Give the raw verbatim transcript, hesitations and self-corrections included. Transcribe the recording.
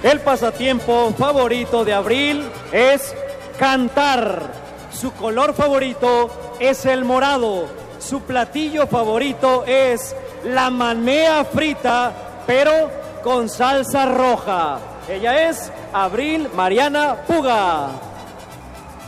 El pasatiempo favorito de Abril es cantar. Su color favorito es el morado. Su platillo favorito es la manea frita, pero con salsa roja. Ella es Abril Mariana Puga.